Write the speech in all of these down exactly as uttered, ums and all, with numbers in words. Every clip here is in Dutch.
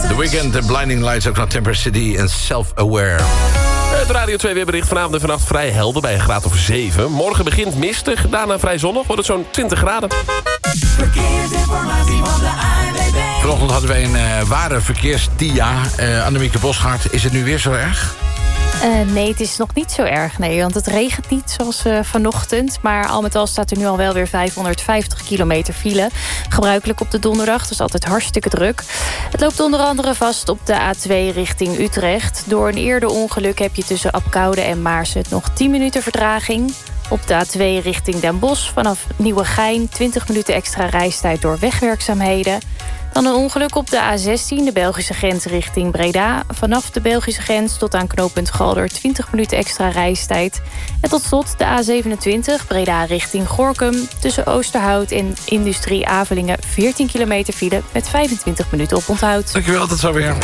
The Weeknd, The Blinding Lights, ook naar Temper City en Self-Aware. Het Radio twee weerbericht vanavond en vannacht vrij helder bij een graad of zeven. Morgen begint mistig, daarna vrij zonnig, wordt het zo'n twintig graden. Verkeersinformatie van de A N W B. Vanochtend hadden wij een uh, ware verkeerstia. Uh, Annemieke Bosgaard, is het nu weer zo erg? Uh, nee, het is nog niet zo erg, nee, want het regent niet zoals uh, vanochtend. Maar al met al staat er nu al wel weer vijfhonderdvijftig kilometer file. Gebruikelijk op de donderdag, dus altijd hartstikke druk. Het loopt onder andere vast op de A twee richting Utrecht. Door een eerder ongeluk heb je tussen Apkoude en Maarsen nog tien minuten vertraging. Op de A twee richting Den Bosch vanaf Nieuwegein twintig minuten extra reistijd door wegwerkzaamheden. Dan een ongeluk op de A zestien, de Belgische grens richting Breda. Vanaf de Belgische grens tot aan knooppunt Galder twintig minuten extra reistijd. En tot slot de A zevenentwintig, Breda richting Gorinchem. Tussen Oosterhout en Industrie Avelingen veertien kilometer file met vijfentwintig minuten op onthoud. Dankjewel, tot zo weer.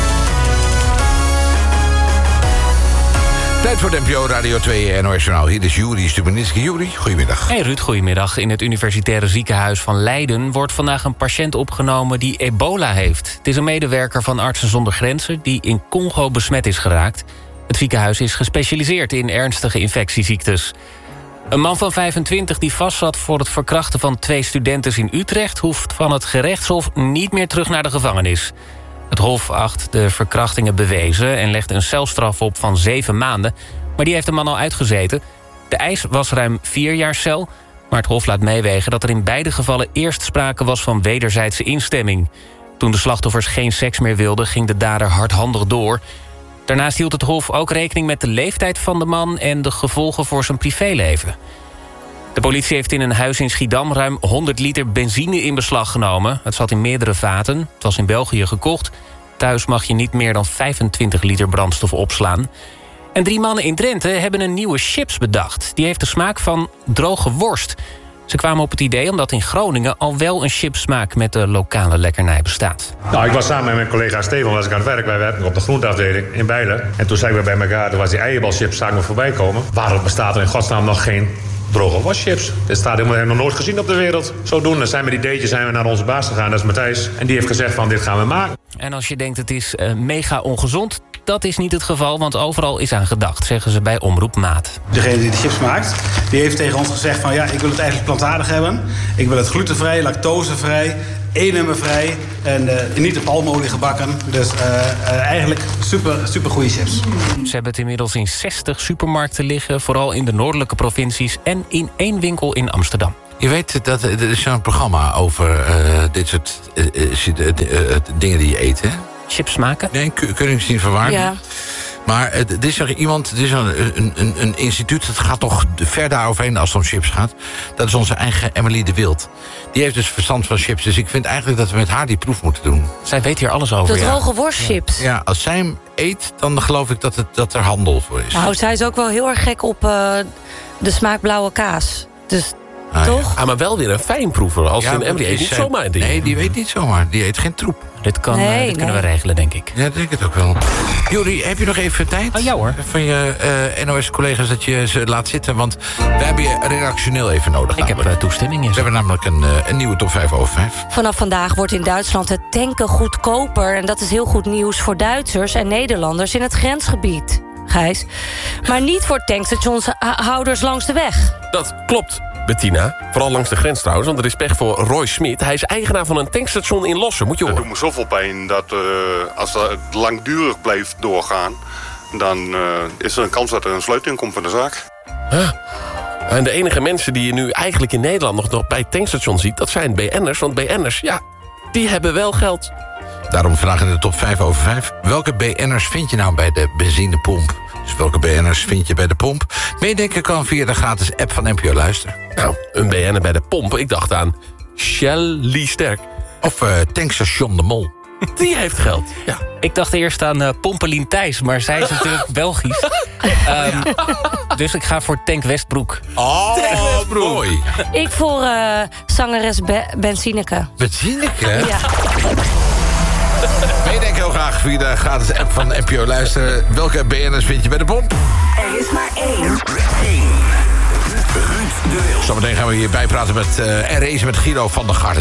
Tijd voor de N P O Radio twee N O S Journaal. Hier is Juri Stubenitski. Juri, goedemiddag. Hey Ruud, goedemiddag. In het Universitaire Ziekenhuis van Leiden wordt vandaag een patiënt opgenomen die ebola heeft. Het is een medewerker van Artsen zonder Grenzen die in Congo besmet is geraakt. Het ziekenhuis is gespecialiseerd in ernstige infectieziektes. Een man van vijfentwintig die vastzat voor het verkrachten van twee studenten in Utrecht hoeft van het gerechtshof niet meer terug naar de gevangenis. Het Hof acht de verkrachtingen bewezen en legt een celstraf op van zeven maanden. Maar die heeft de man al uitgezeten. De eis was ruim vier jaar cel. Maar het Hof laat meewegen dat er in beide gevallen eerst sprake was van wederzijdse instemming. Toen de slachtoffers geen seks meer wilden, ging de dader hardhandig door. Daarnaast hield het Hof ook rekening met de leeftijd van de man en de gevolgen voor zijn privéleven. De politie heeft in een huis in Schiedam ruim honderd liter benzine in beslag genomen. Het zat in meerdere vaten. Het was in België gekocht. Thuis mag je niet meer dan vijfentwintig liter brandstof opslaan. En drie mannen in Drenthe hebben een nieuwe chips bedacht. Die heeft de smaak van droge worst. Ze kwamen op het idee omdat in Groningen al wel een chipsmaak met de lokale lekkernij bestaat. Nou, ik was samen met mijn collega Steven was ik aan het werk. Wij werken op de groenteafdeling in Bijlen. En toen zeiden we bij elkaar, toen was die eierbalchips zagen we voorbij komen. Waarom bestaat er in godsnaam nog geen droge waschips? Dit staat helemaal, hebben we nog nooit gezien op de wereld. Zodoende zijn we die ideetje zijn we naar onze baas gegaan, dat is Matthijs. En die heeft gezegd van dit gaan we maken. En als je denkt het is uh, mega ongezond, dat is niet het geval, want overal is aan gedacht, zeggen ze bij Omroep Maat. Degene die de chips maakt, die heeft tegen ons gezegd van ja, ik wil het eigenlijk plantaardig hebben. Ik wil het glutenvrij, lactosevrij, E-nummervrij en uh, niet op palmolie gebakken. Dus uh, uh, eigenlijk super, super goede chips. Ze hebben het inmiddels in zestig supermarkten liggen, vooral in de noordelijke provincies en in één winkel in Amsterdam. Je weet, dat er is zo'n programma over uh, dit soort uh, uh, uh, dingen die je eet, hè? Chips maken? Nee, keuringsdienst van waarde. Ja. Maar uh, er is er iemand, er is een, een, een, een instituut, dat gaat nog ver daaroverheen als het om chips gaat. Dat is onze eigen Emily de Wild. Die heeft dus verstand van chips, dus ik vind eigenlijk dat we met haar die proef moeten doen. Zij weet hier alles over. De ja. droge worstchips. Ja, ja, als zij hem eet, dan geloof ik dat, het, dat er handel voor is. Nou, zij is ook wel heel erg gek op uh, de smaak blauwe kaas. Dus Ah, toch? Ja. Ah, maar wel weer een fijnproever. Als Ja, een Emily eet niet zij- zomaar dingen. Nee, die weet niet zomaar. Die eet geen troep. Dit, kan, Nee, uh, dit kunnen nee. we regelen, denk ik. Ja, dat denk ik het ook wel. Juri, heb je nog even tijd? Oh, ja hoor. Van je uh, N O S-collega's dat je ze laat zitten. Want wij hebben je redactioneel even nodig. Ik heb namelijk. uh, toestemming. We hebben namelijk een, uh, een nieuwe top vijf over vijf. Vanaf vandaag wordt in Duitsland het tanken goedkoper. En dat is heel goed nieuws voor Duitsers en Nederlanders in het grensgebied. Gijs. Maar niet voor tankstationshouders langs de weg. Dat klopt, Bettina. Vooral langs de grens trouwens, want er is pech voor Roy Smit. Hij is eigenaar van een tankstation in Lossen, moet je Het horen. doet me zoveel pijn dat uh, als het langdurig blijft doorgaan, dan uh, is er een kans dat er een sluiting komt van de zaak. Huh? En de enige mensen die je nu eigenlijk in Nederland nog, nog bij het tankstation ziet, dat zijn B N'ers. Want B N'ers, ja, die hebben wel geld. Daarom vandaag in de top vijf over vijf. Welke B N'ers vind je nou bij de benzinepomp? Dus welke B N'ers vind je bij de pomp? Meedenken kan via de gratis app van N P O Luister. Nou, een B N'er bij de pomp. Ik dacht aan Shell Sterk. Of uh, tankstation De Mol. Die heeft geld. Ja. Ik dacht eerst aan uh, Pompelien Thijs, maar zij is natuurlijk Belgisch. Um, dus ik ga voor Tank Westbroek. Oh, mooi. Ik voor uh, zangeres Be Benzineke. Benzineke? Ja. Meedenken heel graag via de gratis app van N P O Luister. Welke B N'ers vind je bij de pomp? Er is maar één. Eén. Ruud de Wild. Zometeen gaan we hier bijpraten met uh, R A's met Guido van der Garde.